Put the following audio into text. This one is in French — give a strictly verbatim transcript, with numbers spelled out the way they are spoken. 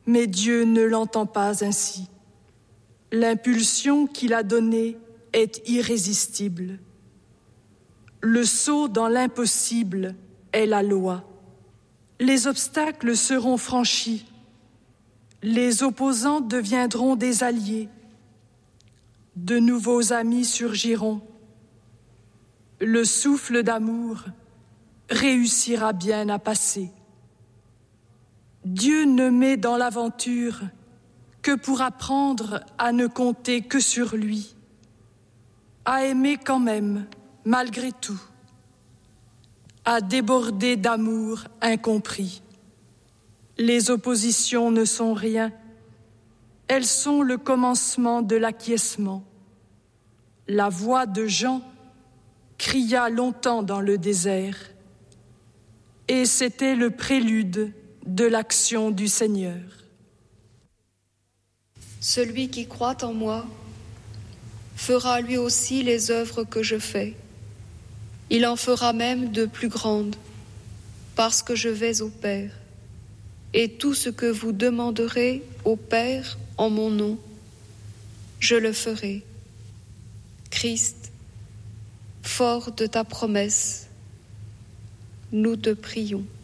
Mais Dieu ne l'entend pas ainsi. L'impulsion qu'il a donnée est irrésistible. Le saut dans l'impossible est la loi. Les obstacles seront franchis. Les opposants deviendront des alliés. De nouveaux amis surgiront. Le souffle d'amour réussira bien à passer. Dieu ne met dans l'aventure que pour apprendre à ne compter que sur lui, à aimer quand même, malgré tout, à déborder d'amour incompris. Les oppositions ne sont rien, elles sont le commencement de l'acquiescement. La voix de Jean cria longtemps dans le désert, et c'était le prélude de l'action du Seigneur. Celui qui croit en moi fera lui aussi les œuvres que je fais. Il en fera même de plus grandes, parce que je vais au Père. Et tout ce que vous demanderez au Père en mon nom, je le ferai. Christ, fort de ta promesse, nous te prions.